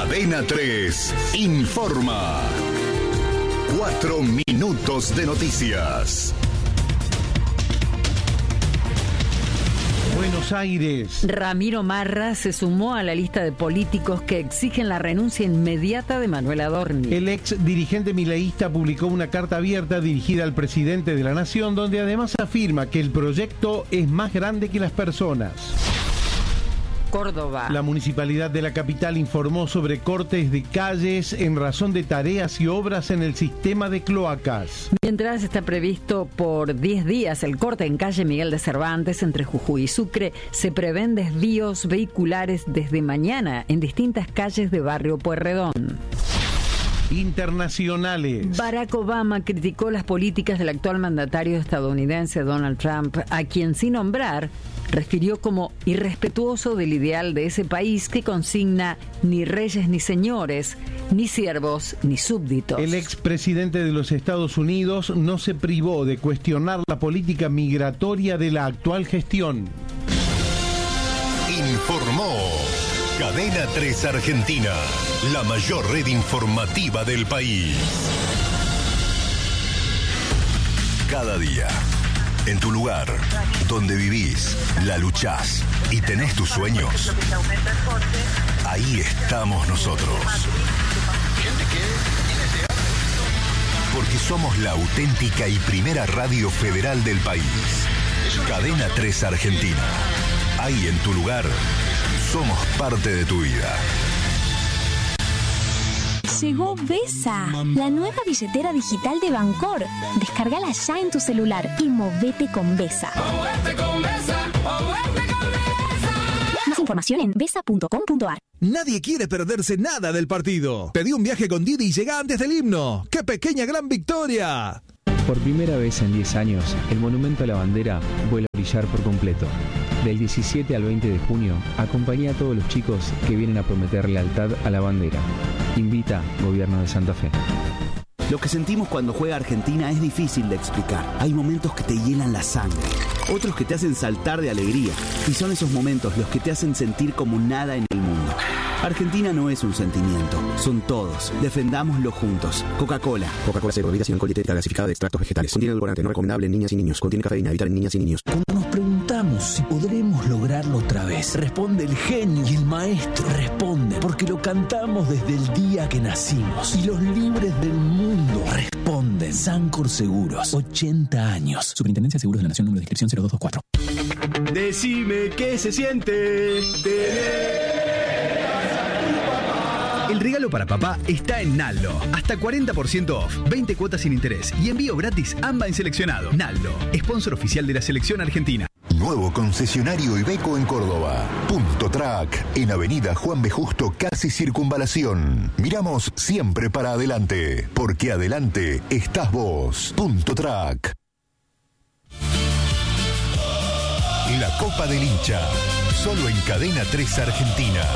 Cadena 3 informa. 4 minutos de noticias. Buenos Aires. Ramiro Marra se sumó a la lista de políticos que exigen la renuncia inmediata de Manuel Adorni. El ex dirigente mileísta publicó una carta abierta dirigida al presidente de la Nación, donde además afirma que el proyecto es más grande que las personas. Córdoba. La municipalidad de la capital informó sobre cortes de calles en razón de tareas y obras en el sistema de cloacas. Mientras está previsto por 10 días el corte en calle Miguel de Cervantes entre Jujuy y Sucre, se prevén desvíos vehiculares desde mañana en distintas calles de barrio Pueyrredón. Internacionales. Barack Obama criticó las políticas del actual mandatario estadounidense Donald Trump, a quien sin nombrar refirió como irrespetuoso del ideal de ese país que consigna ni reyes ni señores, ni siervos ni súbditos. El expresidente de los Estados Unidos no se privó de cuestionar la política migratoria de la actual gestión. Informó Cadena 3 Argentina, la mayor red informativa del país. Cada día, en tu lugar, donde vivís, la luchás y tenés tus sueños, ahí estamos nosotros. Porque somos la auténtica y primera radio federal del país. Cadena 3 Argentina. Ahí en tu lugar, somos parte de tu vida. Llegó Vesa, la nueva billetera digital de Bancor. Descárgala ya en tu celular y movete con Vesa. Más información en vesa.com.ar. Nadie quiere perderse nada del partido. Pedí un viaje con Didi y llega antes del himno. ¡Qué pequeña gran victoria! Por primera vez en 10 años, el Monumento a la Bandera vuelve a brillar por completo. Del 17 al 20 de junio, acompañá a todos los chicos que vienen a prometer lealtad a la bandera. Invita Gobierno de Santa Fe. Lo que sentimos cuando juega Argentina es difícil de explicar. Hay momentos que te hielan la sangre, otros que te hacen saltar de alegría. Y son esos momentos los que te hacen sentir como nada en el mundo. Argentina no es un sentimiento, son todos. Defendámoslo juntos. Coca-Cola. Coca-Cola cero, bebida sin alcohol, dietética gasificada de extractos vegetales. Contiene edulcorante no recomendable en niñas y niños. Contiene cafeína, evitar en niñas y niños. Cuando nos preguntamos si podremos lograrlo otra vez, responde el genio y el maestro. Responde porque lo cantamos desde el día que nacimos. Y los libres del mundo responden. Sancor Seguros, 80 años. Superintendencia de Seguros de la Nación, número de inscripción 0224. Decime qué se siente tener. El regalo para papá está en Naldo. Hasta 40% off, 20 cuotas sin interés y envío gratis AMBA en seleccionado. Naldo, sponsor oficial de la selección argentina. Nuevo concesionario Iveco en Córdoba. Punto Track, en Avenida Juan B. Justo, casi Circunvalación. Miramos siempre para adelante, porque adelante estás vos. Punto Track. La Copa del Hincha, solo en Cadena 3 Argentina.